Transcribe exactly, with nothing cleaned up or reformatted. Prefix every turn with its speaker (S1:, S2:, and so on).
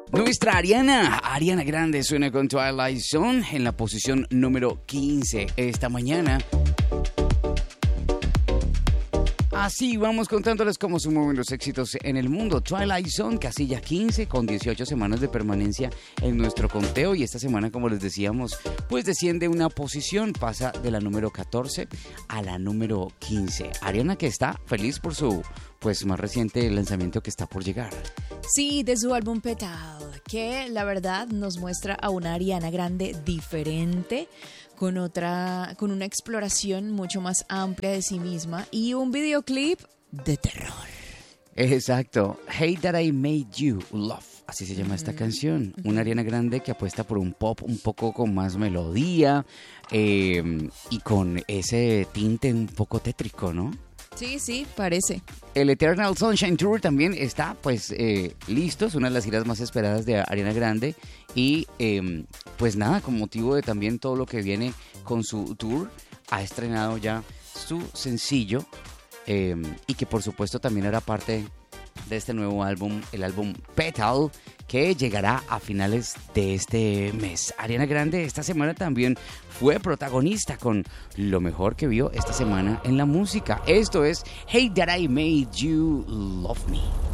S1: Nuestra Ariana, Ariana Grande suena con Twilight Zone en la posición número quince esta mañana. Así vamos contándoles cómo se mueven los éxitos en el mundo. Twilight Zone, casilla quince, con dieciocho semanas de permanencia en nuestro conteo. Y esta semana, como les decíamos, pues desciende una posición, pasa de la número catorce a la número quince. Ariana, que está feliz por su pues más reciente lanzamiento que está por llegar.
S2: Sí, de su álbum Petal, que la verdad nos muestra a una Ariana Grande diferente, con otra, con una exploración mucho más amplia de sí misma y un videoclip de terror.
S1: Exacto. Hey That I Made You Love, así se llama esta canción. Una Ariana Grande que apuesta por un pop un poco con más melodía eh, y con ese tinte un poco tétrico, ¿no?
S2: Sí, sí, parece.
S1: El Eternal Sunshine Tour también está pues eh, listo, es una de las giras más esperadas de Ariana Grande y eh, pues nada, con motivo de también todo lo que viene con su tour, ha estrenado ya su sencillo eh, y que por supuesto también hará parte de este nuevo álbum, el álbum Petal, que llegará a finales de este mes. Ariana Grande esta semana también fue protagonista con lo mejor que vio esta semana en la música. Esto es Hey That I Made You Love Me.